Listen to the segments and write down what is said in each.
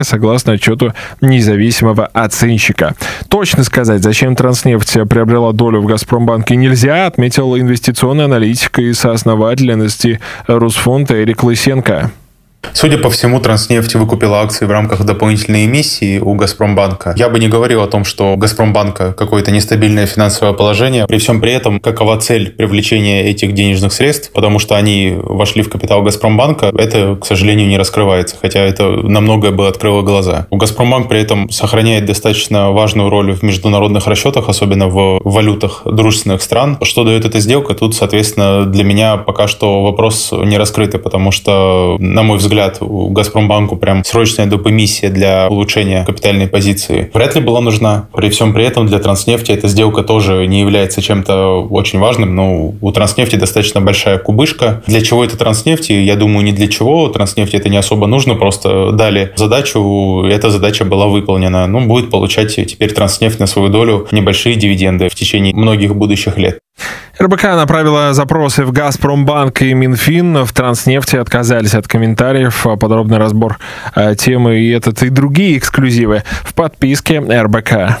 согласно отчету независимого оценщика. Точно сказать, зачем Транснефть приобрела долю в Газпромбанке, нельзя, отметил инвестиционный аналитик и сооснователь НСТ Русфонда Эрик Лысенко. Судя по всему, Транснефть выкупила акции в рамках дополнительной эмиссии у Газпромбанка. Я бы не говорил о том, что у Газпромбанка какое-то нестабильное финансовое положение. При всем при этом, какова цель привлечения этих денежных средств, потому что они вошли в капитал Газпромбанка, это, к сожалению, не раскрывается, хотя это на многое бы открыло глаза. У Газпромбанк при этом сохраняет достаточно важную роль в международных расчетах, особенно в валютах дружественных стран. Что дает эта сделка? Тут, соответственно, для меня пока что вопрос не раскрытый, потому что, на мой взгляд, у Газпромбанку прям срочная доп-эмиссия для улучшения капитальной позиции вряд ли была нужна. При всем при этом для Транснефти эта сделка тоже не является чем-то очень важным, но у Транснефти достаточно большая кубышка. Для чего это Транснефти? Я думаю, ни для чего. Транснефти это не особо нужно, просто дали задачу, эта задача была выполнена. Будет получать теперь Транснефть на свою долю небольшие дивиденды в течение многих будущих лет. РБК направила запросы в Газпромбанк и Минфин. В Транснефти отказались от комментариев. Подробный разбор темы и этот, и другие эксклюзивы в подписке РБК.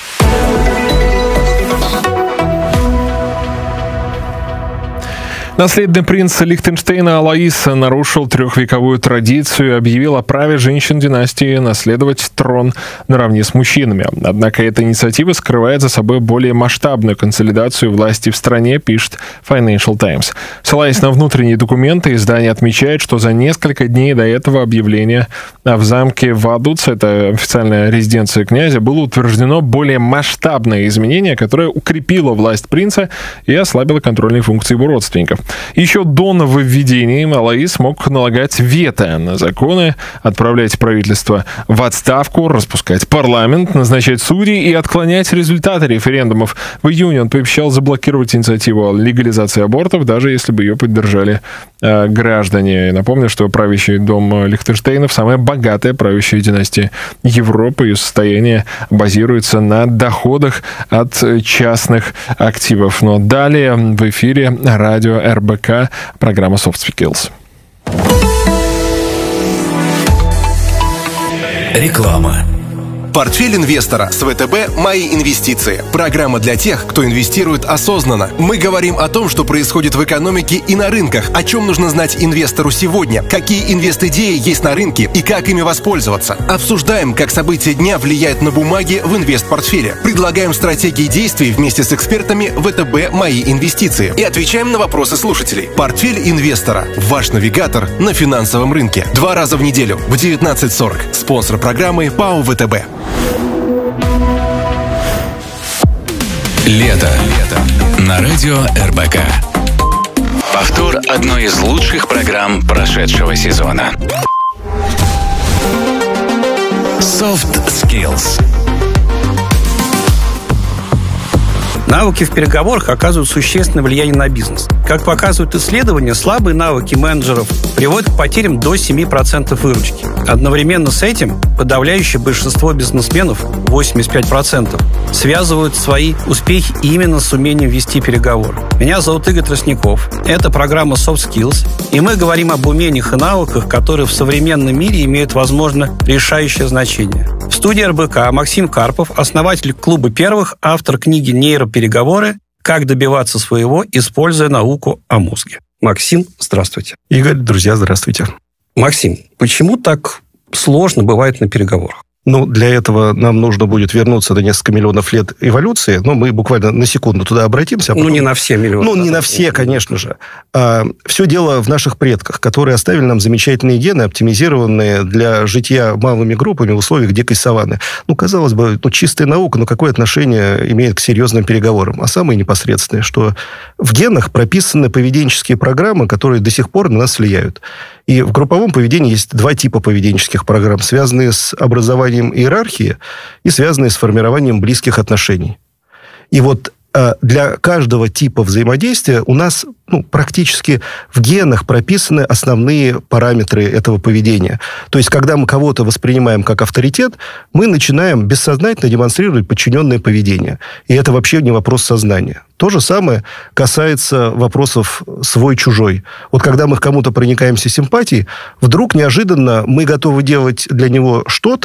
Наследный принц Лихтенштейна Алоис нарушил трехвековую традицию и объявил о праве женщин династии наследовать трон наравне с мужчинами. Однако эта инициатива скрывает за собой более масштабную консолидацию власти в стране, пишет Financial Times. Ссылаясь на внутренние документы, издание отмечает, что за несколько дней до этого объявления в замке Вадуц, это официальная резиденция князя, было утверждено более масштабное изменение, которое укрепило власть принца и ослабило контрольные функции его родственников. Еще до нововведений Алоис мог налагать вето на законы, отправлять правительство в отставку, распускать парламент, назначать судей и отклонять результаты референдумов. В июне он пообещал заблокировать инициативу о легализации абортов, даже если бы ее поддержали граждане. Напомню, что правящий дом Лихтенштейнов — самая богатая правящая династия Европы. Ее состояние базируется на доходах от частных активов. Но далее в эфире радио РБК, программа Soft Skills. Реклама. Портфель инвестора с ВТБ «Мои инвестиции». Программа для тех, кто инвестирует осознанно. Мы говорим о том, что происходит в экономике и на рынках, о чем нужно знать инвестору сегодня, какие инвест-идеи есть на рынке и как ими воспользоваться. Обсуждаем, как события дня влияют на бумаги в инвест-портфеле. Предлагаем стратегии действий вместе с экспертами ВТБ «Мои инвестиции». И отвечаем на вопросы слушателей. Портфель инвестора. Ваш навигатор на финансовом рынке. 2 раза в неделю в 19:40. Спонсор программы ПАО ВТБ. Лето. На радио РБК. Повтор одной из лучших программ прошедшего сезона. Soft Skills. Навыки в переговорах оказывают существенное влияние на бизнес. Как показывают исследования, слабые навыки менеджеров приводят к потерям до 7% выручки. Одновременно с этим подавляющее большинство бизнесменов, 85%, связывают свои успехи именно с умением вести переговоры. Меня зовут Игорь Тростников. Это программа Soft Skills, и мы говорим об умениях и навыках, которые в современном мире имеют, возможно, решающее значение. В студии РБК Максим Карпов, основатель клуба первых, автор книги «Нейропереговоры. Как добиваться своего, используя науку о мозге». Максим, здравствуйте. Игорь, друзья, здравствуйте. Максим, почему так сложно бывает на переговорах? Для этого нам нужно будет вернуться на несколько миллионов лет эволюции. Мы буквально на секунду туда обратимся. Потом... не на все миллионы. Не на все, конечно же. Все дело в наших предках, которые оставили нам замечательные гены, оптимизированные для житья малыми группами в условиях дикой саванны. Казалось бы, чистая наука, но какое отношение имеет к серьезным переговорам? А самое непосредственное, что в генах прописаны поведенческие программы, которые до сих пор на нас влияют. И в групповом поведении есть 2 типа поведенческих программ, связанные с образованием иерархии и связанные с формированием близких отношений. И для каждого типа взаимодействия у нас практически в генах прописаны основные параметры этого поведения. То есть, когда мы кого-то воспринимаем как авторитет, мы начинаем бессознательно демонстрировать подчиненное поведение. И это вообще не вопрос сознания. То же самое касается вопросов свой-чужой. Вот когда мы к кому-то проникаемся симпатией, вдруг неожиданно мы готовы делать для него что-то,